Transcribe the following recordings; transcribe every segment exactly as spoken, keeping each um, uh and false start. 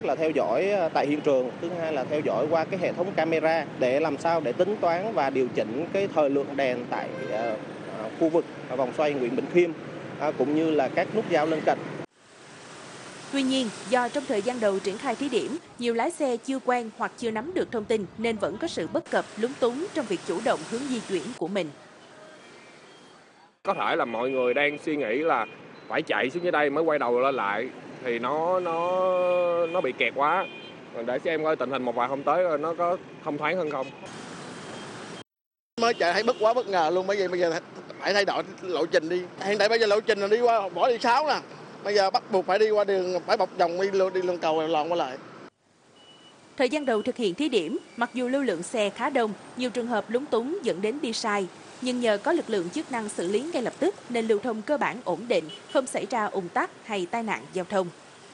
Là theo dõi tại hiện trường, thứ hai là theo dõi qua cái hệ thống camera để làm sao để tính toán và điều chỉnh cái thời lượng đèn tại uh, khu vực vòng xoay Nguyễn Bỉnh Khiêm uh, cũng như là các nút giao lân cận. Tuy nhiên, do trong thời gian đầu triển khai thí điểm, nhiều lái xe chưa quen hoặc chưa nắm được thông tin nên vẫn có sự bất cập, lúng túng trong việc chủ động hướng di chuyển của mình. Có thể là mọi người đang suy nghĩ là phải chạy xuống dưới đây mới quay đầu lên lại thì nó nó nó bị kẹt quá. Để xem coi tình hình một vài hôm tới nó có thông thoáng hơn không. Mới chạy thấy bất quá bất ngờ luôn, bởi vì bây giờ phải thay đổi lộ trình đi. Hiện tại bây giờ lộ trình là đi qua võ thị sáu nè, bây giờ bắt buộc phải đi qua đường, phải bọc vòng đi đi lên cầu lòn qua lại. Thời gian đầu thực hiện thí điểm, mặc dù lưu lượng xe khá đông, nhiều trường hợp lúng túng dẫn đến đi sai, nhưng nhờ có lực lượng chức năng xử lý ngay lập tức nên lưu thông cơ bản ổn định, không xảy ra ùn tắc hay tai nạn giao thông.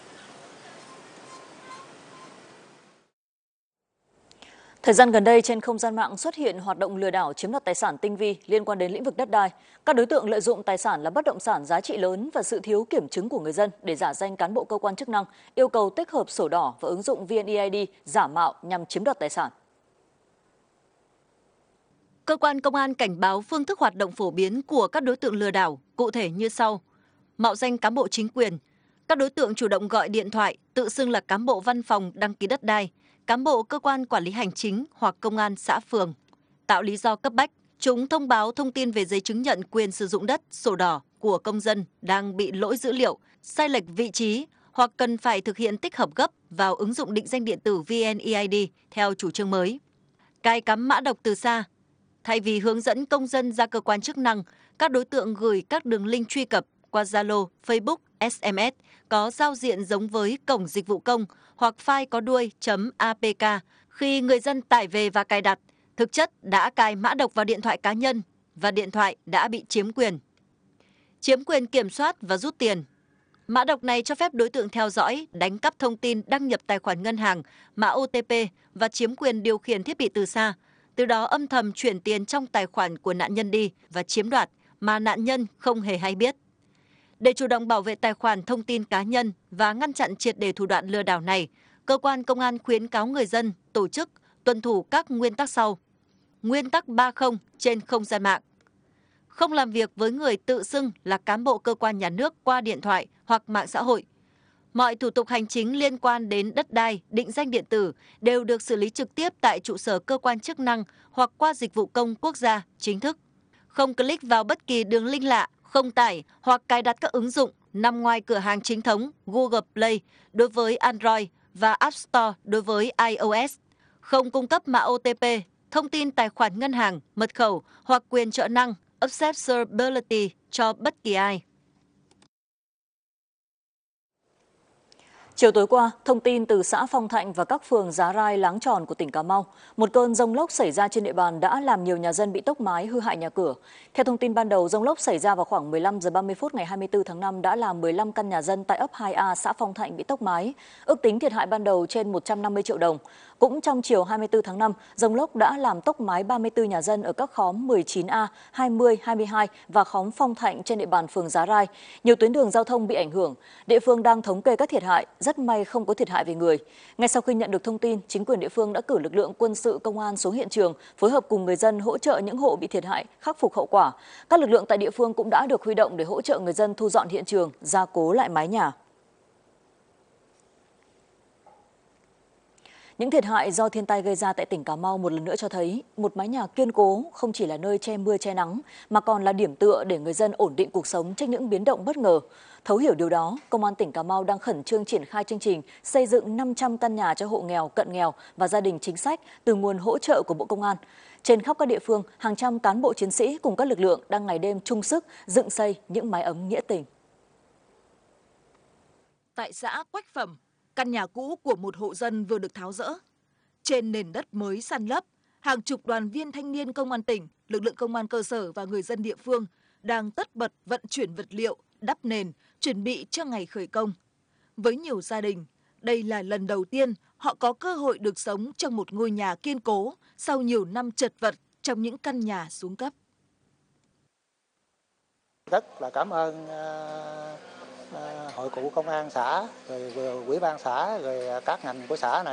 Thời gian gần đây trên không gian mạng xuất hiện hoạt động lừa đảo chiếm đoạt tài sản tinh vi liên quan đến lĩnh vực đất đai. Các đối tượng lợi dụng tài sản là bất động sản giá trị lớn và sự thiếu kiểm chứng của người dân để giả danh cán bộ cơ quan chức năng, yêu cầu tích hợp sổ đỏ và ứng dụng vê en e i đê giả mạo nhằm chiếm đoạt tài sản. Cơ quan công an cảnh báo phương thức hoạt động phổ biến của các đối tượng lừa đảo cụ thể như sau: mạo danh cán bộ chính quyền, các đối tượng chủ động gọi điện thoại tự xưng là cán bộ văn phòng đăng ký đất đai, cán bộ cơ quan quản lý hành chính hoặc công an xã phường. Tạo lý do cấp bách, chúng thông báo thông tin về giấy chứng nhận quyền sử dụng đất, sổ đỏ của công dân đang bị lỗi dữ liệu, sai lệch vị trí hoặc cần phải thực hiện tích hợp gấp vào ứng dụng định danh điện tử vê en e i đê theo chủ trương mới. Cài cắm mã độc từ xa. Thay vì hướng dẫn công dân ra cơ quan chức năng, các đối tượng gửi các đường link truy cập qua Zalo, Facebook, ét em ét có giao diện giống với cổng dịch vụ công hoặc file có đuôi .apk. Khi người dân tải về và cài đặt, thực chất đã cài mã độc vào điện thoại cá nhân và điện thoại đã bị chiếm quyền. Chiếm quyền kiểm soát và rút tiền. Mã độc này cho phép đối tượng theo dõi, đánh cắp thông tin đăng nhập tài khoản ngân hàng, mã ô tê pê và chiếm quyền điều khiển thiết bị từ xa. Từ đó âm thầm chuyển tiền trong tài khoản của nạn nhân đi và chiếm đoạt mà nạn nhân không hề hay biết. Để chủ động bảo vệ tài khoản thông tin cá nhân và ngăn chặn triệt để thủ đoạn lừa đảo này, cơ quan công an khuyến cáo người dân, tổ chức tuân thủ các nguyên tắc sau. Nguyên tắc ba không trên không gian mạng. Không làm việc với người tự xưng là cán bộ cơ quan nhà nước qua điện thoại hoặc mạng xã hội. Mọi thủ tục hành chính liên quan đến đất đai, định danh điện tử đều được xử lý trực tiếp tại trụ sở cơ quan chức năng hoặc qua dịch vụ công quốc gia chính thức. Không click vào bất kỳ đường link lạ, không tải hoặc cài đặt các ứng dụng nằm ngoài cửa hàng chính thống Google Play đối với Android và App Store đối với iOS. Không cung cấp mã ô tê pê, thông tin tài khoản ngân hàng, mật khẩu hoặc quyền trợ năng accessibility cho bất kỳ ai. Chiều tối qua, thông tin từ xã Phong Thạnh và các phường Giá Rai, Láng Tròn của tỉnh Cà Mau, một cơn dông lốc xảy ra trên địa bàn đã làm nhiều nhà dân bị tốc mái, hư hại nhà cửa. Theo thông tin ban đầu, dông lốc xảy ra vào khoảng mười lăm giờ ba mươi phút ngày hai mươi tư tháng năm đã làm mười lăm căn nhà dân tại ấp hai A, xã Phong Thạnh bị tốc mái. Ước tính thiệt hại ban đầu trên một trăm năm mươi triệu đồng. Cũng trong chiều hai mươi tư tháng năm, dông lốc đã làm tốc mái ba mươi tư nhà dân ở các khóm mười chín A, hai mươi, hai mươi hai và khóm Phong Thạnh trên địa bàn phường Giá Rai. Nhiều tuyến đường giao thông bị ảnh hưởng. Địa phương đang thống kê các thiệt hại, rất may không có thiệt hại về người. Ngay sau khi nhận được thông tin, chính quyền địa phương đã cử lực lượng quân sự công an xuống hiện trường, phối hợp cùng người dân hỗ trợ những hộ bị thiệt hại, khắc phục hậu quả. Các lực lượng tại địa phương cũng đã được huy động để hỗ trợ người dân thu dọn hiện trường, gia cố lại mái nhà. Những thiệt hại do thiên tai gây ra tại tỉnh Cà Mau một lần nữa cho thấy một mái nhà kiên cố không chỉ là nơi che mưa che nắng mà còn là điểm tựa để người dân ổn định cuộc sống trước những biến động bất ngờ. Thấu hiểu điều đó, Công an tỉnh Cà Mau đang khẩn trương triển khai chương trình xây dựng năm trăm căn nhà cho hộ nghèo, cận nghèo và gia đình chính sách từ nguồn hỗ trợ của Bộ Công an. Trên khắp các địa phương, hàng trăm cán bộ chiến sĩ cùng các lực lượng đang ngày đêm chung sức dựng xây những mái ấm nghĩa tình. Tại xã Quách Phẩm, căn nhà cũ của một hộ dân vừa được tháo dỡ. Trên nền đất mới san lấp, hàng chục đoàn viên thanh niên công an tỉnh, lực lượng công an cơ sở và người dân địa phương đang tất bật vận chuyển vật liệu, đắp nền, chuẩn bị cho ngày khởi công. Với nhiều gia đình, đây là lần đầu tiên họ có cơ hội được sống trong một ngôi nhà kiên cố sau nhiều năm chật vật trong những căn nhà xuống cấp. Rất là cảm ơn hội cựu công an xã, rồi vừa ủy ban xã, rồi các ngành của xã này